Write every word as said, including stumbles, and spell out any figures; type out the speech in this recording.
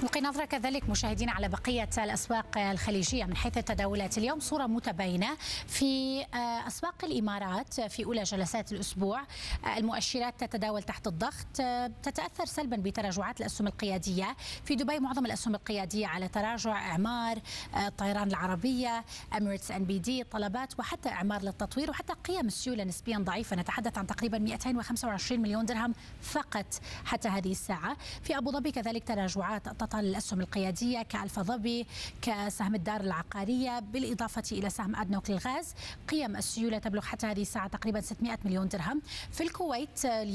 نلقي نظرة كذلك مشاهدينا على بقية الأسواق الخليجية من حيث التداولات. اليوم صورة متباينة في أسواق الإمارات في أولى جلسات الأسبوع. المؤشرات تتداول تحت الضغط، تتأثر سلبا بتراجعات الأسهم القيادية. في دبي معظم الأسهم القيادية على تراجع، إعمار، الطيران العربية، أميريتس إن بي دي، طلبات وحتى إعمار للتطوير، وحتى قيم السيولة نسبيا ضعيفة، نتحدث عن تقريبا مئتين وخمسة وعشرين مليون درهم فقط حتى هذه الساعة. في أبو ظبي كذلك تراجعات تطال الأسهم القيادية كألفا ظبي، كسهم الدار العقارية، بالإضافة إلى سهم أدنوك للغاز. قيم السيولة تبلغ حتى هذه الساعة تقريبا ستمئة مليون درهم. في الكويت